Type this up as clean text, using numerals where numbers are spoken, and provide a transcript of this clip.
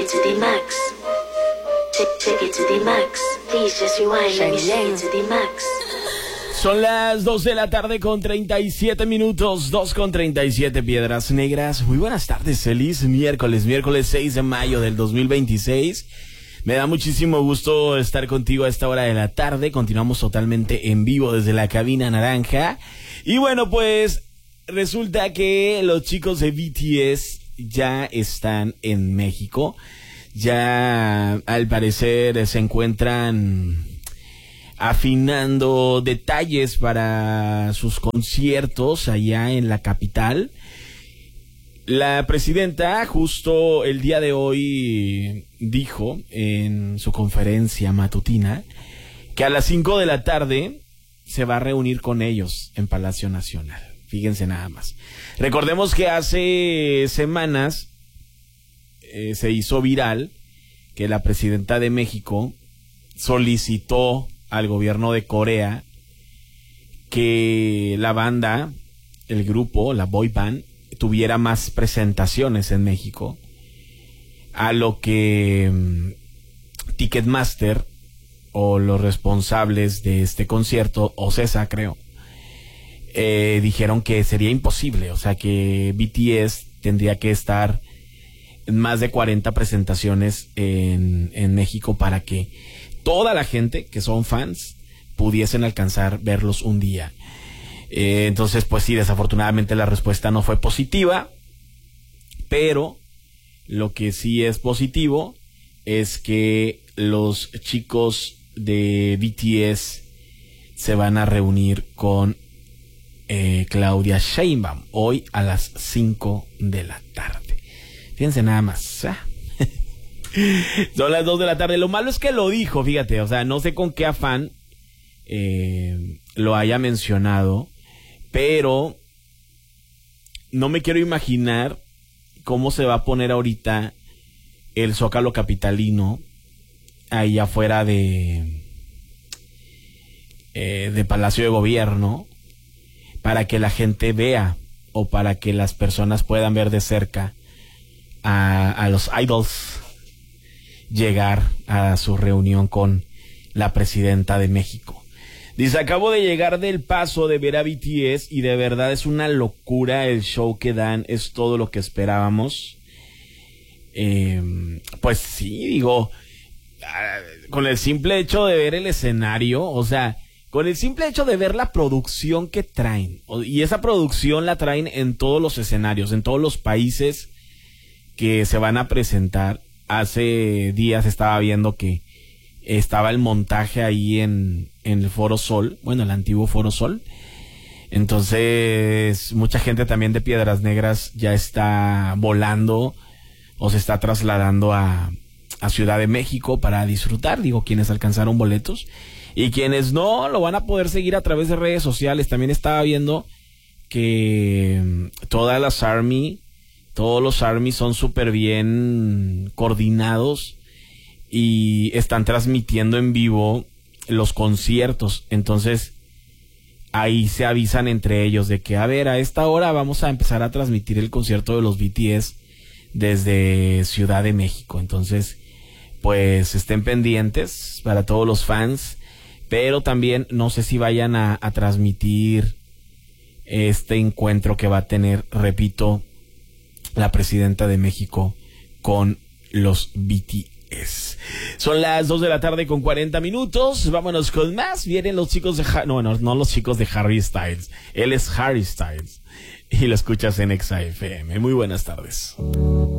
it to the max. Take it to the max. Please just rewind, let me take it to the max. Son las 2 de la tarde con 37 minutos, 2:37 Piedras Negras. Muy buenas tardes, feliz miércoles 6 de mayo del 2026. Me da muchísimo gusto estar contigo a esta hora de la tarde. Continuamos totalmente en vivo desde la cabina naranja. Y bueno, pues resulta que los chicos de BTS ya están en México. Ya al parecer se encuentran afinando detalles para sus conciertos allá en la capital. La presidenta justo el día de hoy dijo en su conferencia matutina que a las 5 de la tarde se va a reunir con ellos en Palacio Nacional. Fíjense nada más. Recordemos que hace semanas se hizo viral que la presidenta de México solicitó al gobierno de Corea que la banda, el grupo, la boy band, tuviera más presentaciones en México, a lo que Ticketmaster o los responsables de este concierto, OCESA creo, dijeron que sería imposible, o sea que BTS tendría que estar en más de 40 presentaciones en México para que toda la gente que son fans pudiesen alcanzar verlos un día. Entonces, pues sí, desafortunadamente la respuesta no fue positiva, pero lo que sí es positivo es que los chicos de BTS se van a reunir con Claudia Sheinbaum hoy a las 5 de la tarde. Fíjense nada más. Son las 2 de la tarde. Lo malo es que lo dijo, fíjate, o sea, no sé con qué afán lo haya mencionado, pero no me quiero imaginar cómo se va a poner ahorita el Zócalo capitalino ahí afuera de Palacio de Gobierno para que la gente vea o para que las personas puedan ver de cerca a los idols llegar a su reunión con la presidenta de México. Dice, acabo de llegar del Paso de ver a BTS y de verdad es una locura el show que dan, es todo lo que esperábamos. Pues sí, digo, con el simple hecho de ver el escenario, o sea, con el simple hecho de ver la producción que traen, y esa producción la traen en todos los escenarios, en todos los países que se van a presentar. Hace días estaba viendo que estaba el montaje ahí en el Foro Sol, bueno, el antiguo Foro Sol. Entonces, mucha gente también de Piedras Negras ya está volando o se está trasladando a Ciudad de México para disfrutar, digo, quienes alcanzaron boletos. Y quienes no, lo van a poder seguir a través de redes sociales. También estaba viendo que todos los ARMY son súper bien coordinados y están transmitiendo en vivo los conciertos. Entonces, ahí se avisan entre ellos de que, a ver, a esta hora vamos a empezar a transmitir el concierto de los BTS desde Ciudad de México. Entonces, pues estén pendientes para todos los fans, pero también no sé si vayan a transmitir este encuentro que va a tener, repito, la presidenta de México con los BTS. Son las 2 de la tarde con 40 minutos. Vámonos con más. Vienen los chicos de no los chicos de Harry Styles. Él es Harry Styles y lo escuchas en XFM. Muy buenas tardes.